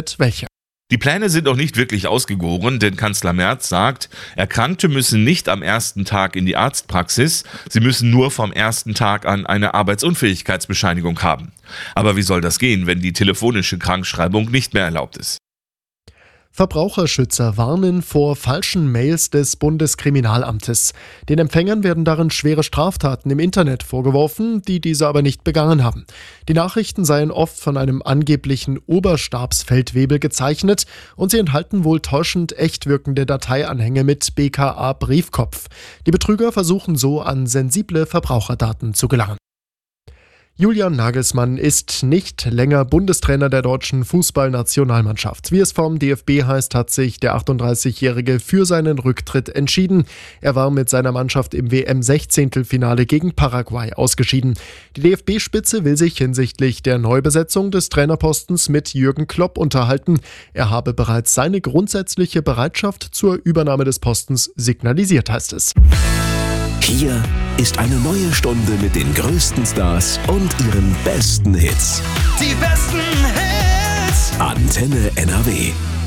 wird welche. Die Pläne sind noch nicht wirklich ausgegoren, denn Kanzler Merz sagt, Erkrankte müssen nicht am ersten Tag in die Arztpraxis, sie müssen nur vom ersten Tag an eine Arbeitsunfähigkeitsbescheinigung haben. Aber wie soll das gehen, wenn die telefonische Krankschreibung nicht mehr erlaubt ist? Verbraucherschützer warnen vor falschen Mails des Bundeskriminalamtes. Den Empfängern werden darin schwere Straftaten im Internet vorgeworfen, die diese aber nicht begangen haben. Die Nachrichten seien oft von einem angeblichen Oberstabsfeldwebel gezeichnet und sie enthalten wohl täuschend echt wirkende Dateianhänge mit BKA-Briefkopf. Die Betrüger versuchen so an sensible Verbraucherdaten zu gelangen. Julian Nagelsmann ist nicht länger Bundestrainer der deutschen Fußballnationalmannschaft. Wie es vom DFB heißt, hat sich der 38-Jährige für seinen Rücktritt entschieden. Er war mit seiner Mannschaft im WM-16-Finale gegen Paraguay ausgeschieden. Die DFB-Spitze will sich hinsichtlich der Neubesetzung des Trainerpostens mit Jürgen Klopp unterhalten. Er habe bereits seine grundsätzliche Bereitschaft zur Übernahme des Postens signalisiert, heißt es. Hier ist eine neue Stunde mit den größten Stars und ihren besten Hits. Die besten Hits. Antenne NRW.